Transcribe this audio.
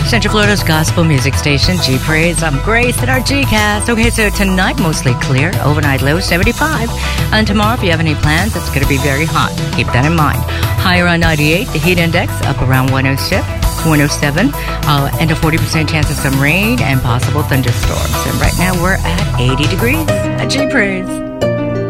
Central Florida's gospel music station, G Praise. I'm Grace at our G-Cast. Okay, so tonight mostly clear, overnight low 75. And tomorrow, if you have any plans, it's going to be very hot. Keep that in mind. High around 98, the heat index up around 107, and a 40% chance of some rain and possible thunderstorms. And right now we're at 80 degrees at G Praise.